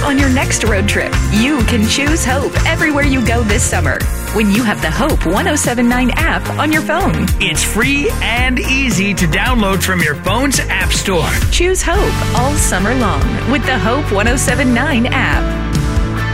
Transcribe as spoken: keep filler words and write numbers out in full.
on your next road trip. You can choose Hope everywhere you go this summer when you have the Hope ten seventy-nine app on your phone. It's free and easy to download from your phone's app store. Choose Hope all summer long with the Hope ten seventy-nine app.